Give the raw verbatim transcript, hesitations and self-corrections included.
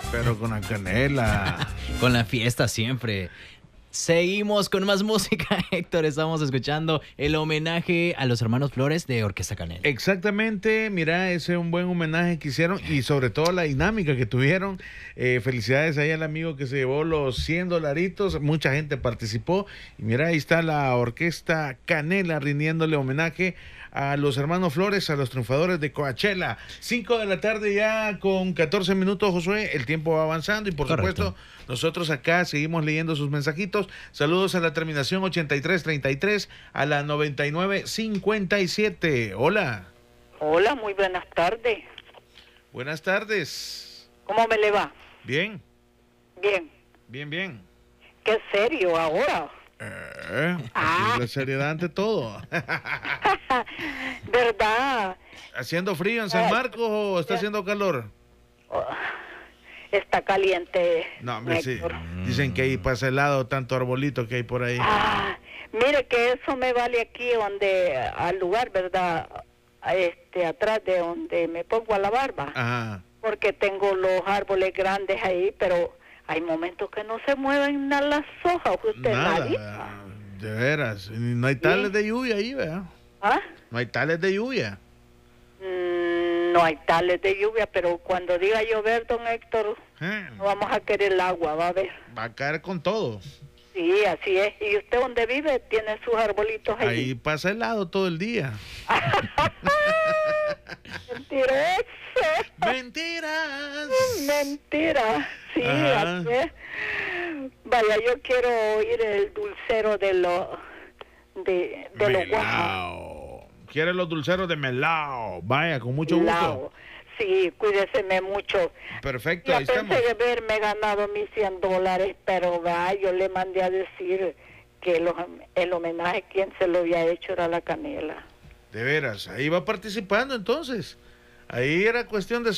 Pero con la canela. Con la fiesta siempre. Seguimos con más música, Héctor. Estamos escuchando el homenaje a los hermanos Flores de Orquesta Canela. Exactamente, mira, ese es un buen homenaje que hicieron y sobre todo la dinámica que tuvieron. Eh, felicidades ahí al amigo que se llevó los cien dolaritos. Mucha gente participó. Y mira, ahí está la Orquesta Canela rindiéndole homenaje a los hermanos Flores, a los triunfadores de Coachella. cinco de la tarde ya con catorce minutos, Josué. El tiempo va avanzando y por Correcto. supuesto nosotros acá seguimos leyendo sus mensajitos. Saludos a la terminación ochenta y tres treinta y tres, a la noventa y nueve cincuenta y siete. Hola. Hola, muy buenas tardes. Buenas tardes. ¿Cómo me le va? Bien, Bien. bien, bien. ¿Qué serio ahora? Eh, Ah. La seriedad ante todo. ¿Verdad? ¿Haciendo frío en San Ay. Marcos o está haciendo calor? Oh, está caliente. No, hombre, sí. Héctor. Dicen que ahí pasa helado tanto arbolito que hay por ahí. Ah, mire que eso me vale aquí donde, al lugar, ¿verdad? A Este, atrás de donde me pongo a la barba. Ajá. Porque tengo los árboles grandes ahí, pero hay momentos que no se mueven nada las hojas. Usted nadie. Nada, de veras. No hay tales Sí. de lluvia ahí, ¿verdad? ¿Ah? No hay tales de lluvia. Mm, no hay tales de lluvia, pero cuando diga llover, don Héctor, Eh, no vamos a querer el agua, va a ver. Va a caer con todo. Sí, así es. ¿Y usted donde vive tiene sus arbolitos ahí? Ahí pasa helado todo el día. Mentiroso. ¡Mentiras! Mentira. Sí, Ajá. así es. Vaya, yo quiero oír el dulcero de los de, de los guajos. Melao. ¿Quiere los dulceros de Melao? Vaya, con mucho gusto. Lao. Sí, cuídeseme mucho. Perfecto, Ya ahí pensé estamos. de haberme ganado mis cien dólares, pero va, yo le mandé a decir que los- el homenaje quien se lo había hecho era la Canela. De veras, ahí va participando entonces. Ahí era cuestión de